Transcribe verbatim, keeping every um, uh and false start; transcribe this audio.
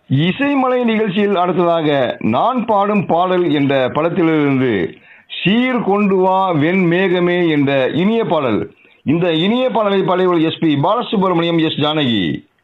இசைமலை நிகழ்ச்சியில் அடுத்ததாக நான் பாடும் பாடல் என்ற படத்திலிருந்து சீர் கொண்டு வா வெண்மேகமே என்ற இனிய பாடல். இந்த இனிய பாடலை பாடியவர் S B Balasubramaniam, S Janaki.